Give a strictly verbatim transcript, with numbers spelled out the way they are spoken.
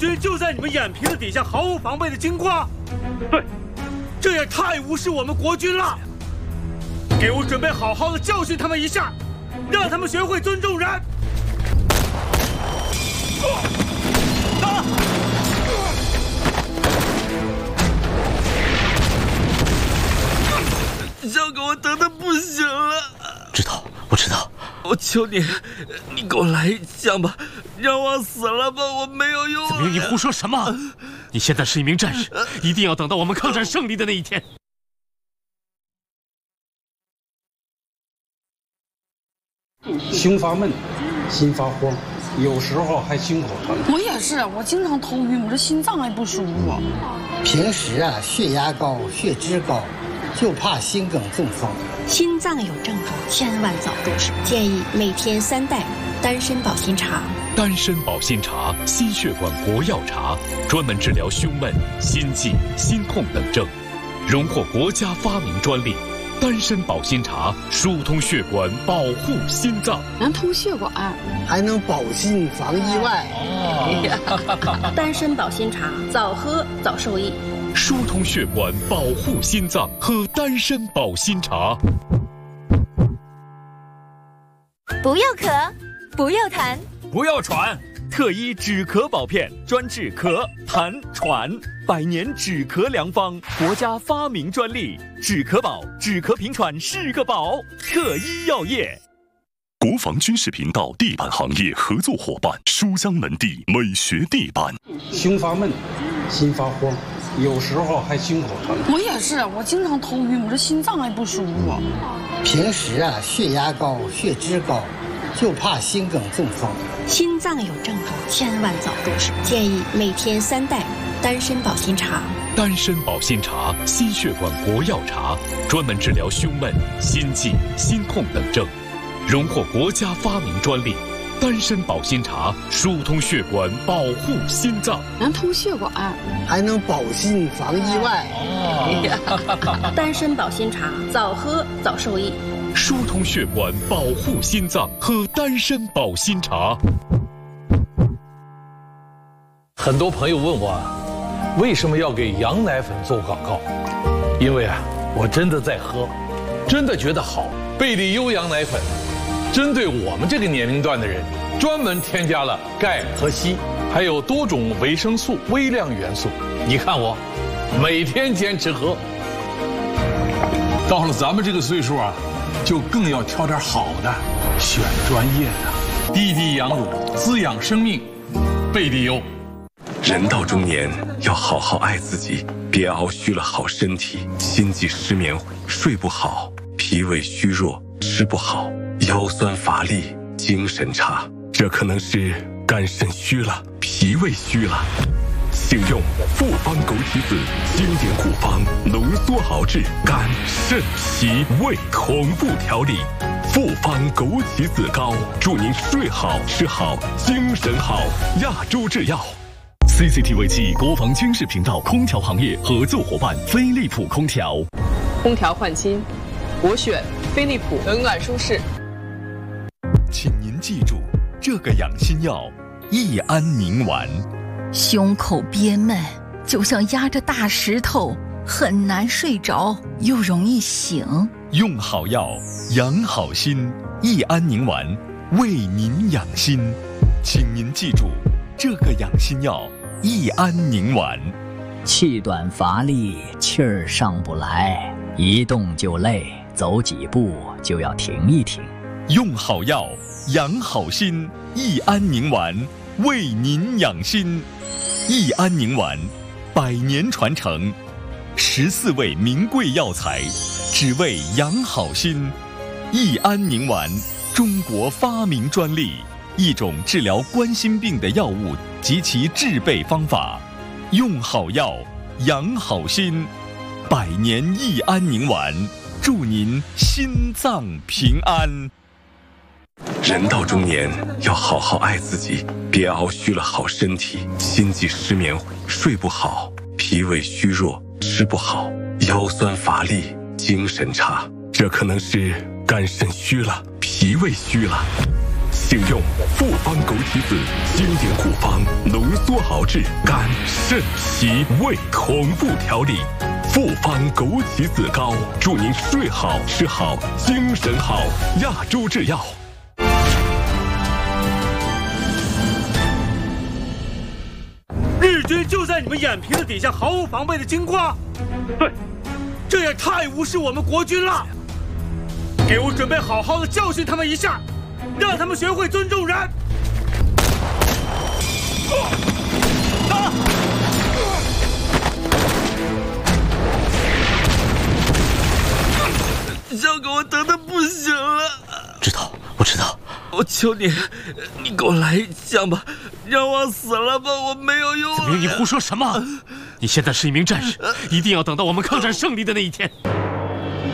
军就在你们眼皮子底下毫无防备的经过。对，这也太无视我们国军了。给我准备好好的教训他们一下，让他们学会尊重人。啊！ 小狗，我疼得不行了。 知道，我知道。 我求你，你给我来一枪吧，让我死了吧，我没有用。 子明，你胡说什么？你现在是一名战士，一定要等到我们抗战胜利的那一天。 胸发闷，心发慌，有时候还心口疼。 我也是，我经常头晕，我这心脏也不舒服。 平时啊，血压高，血脂高，就怕心梗中风。 心脏有症状，千万早重视。建议每天三袋丹参保心茶。 丹参保心茶，心血管国药茶，专门治疗胸闷、心悸、心痛等症，荣获国家发明专利。丹参保心茶疏通血管，保护心脏， 能通血管， 还能保心防意外。 哦、丹参保心茶，早喝早受益。 疏通血管，保护心脏，喝丹参保心茶。 不要咳，不要痰， 不要喘。特医止咳宝片，专治咳、痰、喘，百年止咳良方，国家发明专利。止咳宝，止咳平喘是个宝。特医药业。 国防军事频道地板行业合作伙伴书香门第美学地板。 胸发闷，心发慌，有时候还心口疼。 我也是，我经常头晕，我这心脏也不舒服。 平时啊，血压高，血脂高，就怕心梗中风。 心脏有症状，千万早重视。建议每天三袋丹参保心茶。 丹参保心茶，心血管国药茶，专门治疗胸闷、心悸、心痛等症，荣获国家发明专利。丹参保心茶疏通血管，保护心脏， 能通血管， 还能保心防意外。 哦、丹参保心茶，早喝早受益。 疏通血管，保护心脏，喝丹参保心茶。 很多朋友问我，为什么要给羊奶粉做广告？因为啊，我真的在喝，真的觉得好。贝利优羊奶粉，针对我们这个年龄段的人，专门添加了钙和硒，还有多种维生素、微量元素。你看我，每天坚持喝。 到了咱们这个岁数啊，就更要挑点好的，选专业的。滴滴羊乳，滋养生命，贝利优。 人到中年，要好好爱自己，别熬虚了好身体，心悸失眠，睡不好，脾胃虚弱，吃不好，腰酸乏力，精神差，这可能是肝肾虚了，脾胃虚了。请用复方枸杞子经典古方浓缩熬制肝肾脾胃同步调理，复方枸杞子膏，祝您睡好吃好精神好。亚洲制药。C C T V 暨国防军事频道空调行业合作伙伴飞利浦空调。 空调换新，我选飞利浦，冷暖舒适。 请您记住这个养心药：益安宁丸。 胸口憋闷，就像压着大石头，很难睡着，又容易醒。 用好药，养好心。益安宁丸，为您养心。请您记住这个养心药：益安宁丸。 气短乏力，气儿上不来，一动就累，走几步就要停一停。 用好药，养好心。益安宁丸，为您养心。益安宁丸，百年传承，十四味名贵药材，只为养好心。益安宁丸，中国发明专利，一种治疗冠心病的药物及其制备方法。用好药，养好心。百年益安宁丸，祝您心脏平安。 人到中年，要好好爱自己，别熬虚了好身体，心悸失眠，睡不好，脾胃虚弱，吃不好，腰酸乏力，精神差，这可能是肝肾虚了，脾胃虚了。 请用复方枸杞子经典古方浓缩熬制肝、肾、脾、胃同步调理。复方枸杞子膏，祝您睡好吃好精神好。亚洲制药。 日军就在你们眼皮子底下毫无防备的经过。对，这也太无视我们国军了。给我准备好好的教训他们一下，让他们学会尊重人。打！ 小狗，我疼得不行了。 知道，我知道。 我求你，你给我来一枪吧，让我死了吧，我没有用。 子明，你胡说什么？你现在是一名战士，一定要等到我们抗战胜利的那一天。